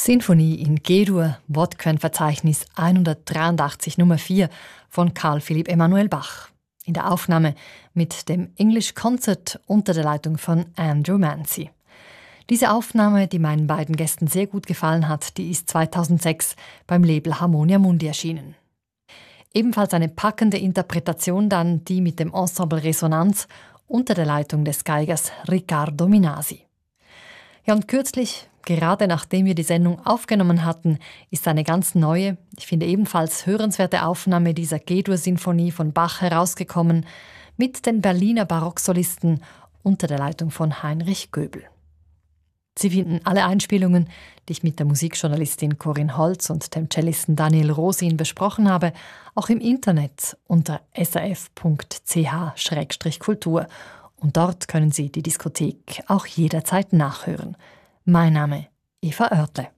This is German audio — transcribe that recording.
Sinfonie in G-Dur, Wortkernverzeichnis 183 Nummer 4 von Carl Philipp Emanuel Bach. In der Aufnahme mit dem English Concert unter der Leitung von Andrew Mancy. Diese Aufnahme, die meinen beiden Gästen sehr gut gefallen hat, die ist 2006 beim Label Harmonia Mundi erschienen. Ebenfalls eine packende Interpretation dann die mit dem Ensemble Resonanz unter der Leitung des Geigers Riccardo Minasi. Ja, und kürzlich, gerade nachdem wir die Sendung aufgenommen hatten, ist eine ganz neue, ich finde ebenfalls hörenswerte Aufnahme dieser G-Dur-Sinfonie von Bach herausgekommen mit den Berliner Barocksolisten unter der Leitung von Heinrich Göbel. Sie finden alle Einspielungen, die ich mit der Musikjournalistin Corinne Holz und dem Cellisten Daniel Rosin besprochen habe, auch im Internet unter srf.ch/kultur. Und dort können Sie die Diskothek auch jederzeit nachhören. Mein Name Eva Oertle.